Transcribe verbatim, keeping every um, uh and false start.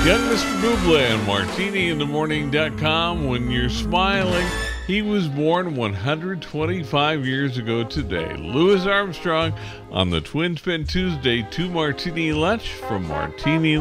Young Mister Buble on Martini In The Morning dot com. When you're smiling, he was born one hundred twenty-five years ago today. Louis Armstrong on the Twin Spin Tuesday two Martini Lunch from Martini